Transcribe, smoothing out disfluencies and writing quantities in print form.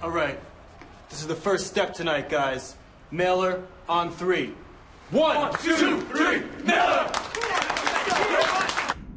All right. This is the first step tonight, guys. Mailer on 3. 1, 2, 3.